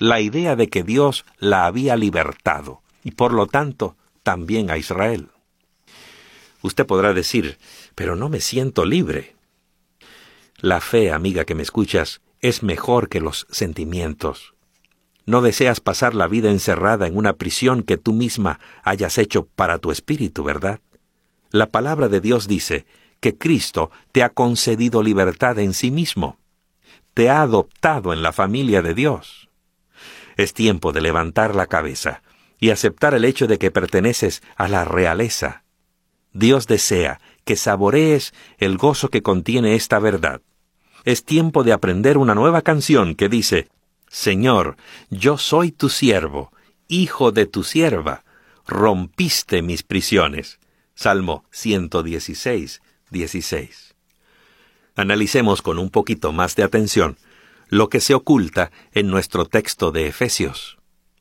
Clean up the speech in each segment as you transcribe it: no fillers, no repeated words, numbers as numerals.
la idea de que Dios la había libertado, y por lo tanto, también a Israel. Usted podrá decir, pero no me siento libre. La fe, amiga que me escuchas, es mejor que los sentimientos. No deseas pasar la vida encerrada en una prisión que tú misma hayas hecho para tu espíritu, ¿verdad? La palabra de Dios dice que Cristo te ha concedido libertad en sí mismo. Te ha adoptado en la familia de Dios. Es tiempo de levantar la cabeza y aceptar el hecho de que perteneces a la realeza. Dios desea que saborees el gozo que contiene esta verdad. Es tiempo de aprender una nueva canción que dice: Señor, yo soy tu siervo, hijo de tu sierva, rompiste mis prisiones. Salmo 116, 16. Analicemos con un poquito más de atención lo que se oculta en nuestro texto de Efesios.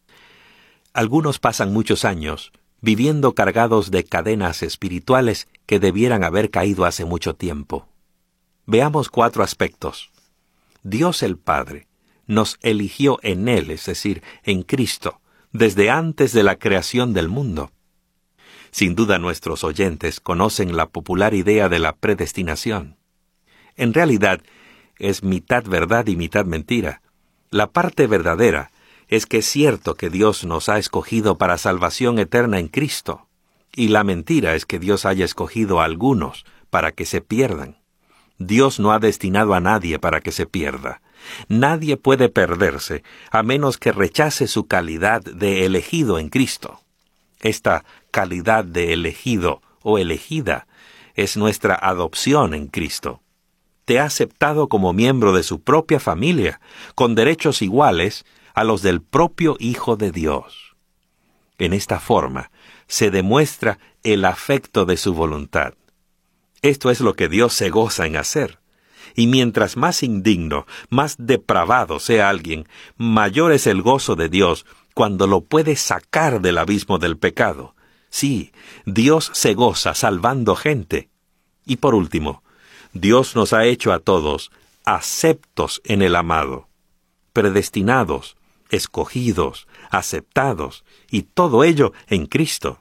Algunos pasan muchos años viviendo cargados de cadenas espirituales que debieran haber caído hace mucho tiempo. Veamos 4 aspectos. Dios el Padre nos eligió en Él, es decir, en Cristo, desde antes de la creación del mundo. Sin duda nuestros oyentes conocen la popular idea de la predestinación. En realidad, es mitad verdad y mitad mentira. La parte verdadera es que es cierto que Dios nos ha escogido para salvación eterna en Cristo, y la mentira es que Dios haya escogido a algunos para que se pierdan. Dios no ha destinado a nadie para que se pierda. Nadie puede perderse a menos que rechace su calidad de elegido en Cristo. Esta calidad de elegido o elegida es nuestra adopción en Cristo. Te ha aceptado como miembro de su propia familia, con derechos iguales a los del propio Hijo de Dios. En esta forma se demuestra el afecto de su voluntad. Esto es lo que Dios se goza en hacer. Y mientras más indigno, más depravado sea alguien, mayor es el gozo de Dios cuando lo puede sacar del abismo del pecado. Sí, Dios se goza salvando gente. Y por último, Dios nos ha hecho a todos aceptos en el amado, predestinados, escogidos, aceptados, y todo ello en Cristo.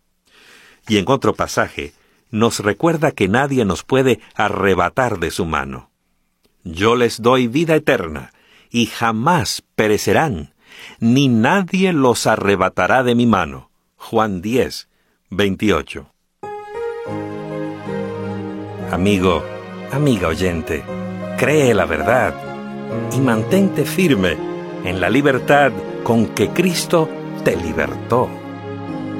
Y en otro pasaje, nos recuerda que nadie nos puede arrebatar de su mano. Yo les doy vida eterna, y jamás perecerán, ni nadie los arrebatará de mi mano. Juan 10, 28. Amigo, amiga oyente, cree la verdad y mantente firme en la libertad con que Cristo te libertó.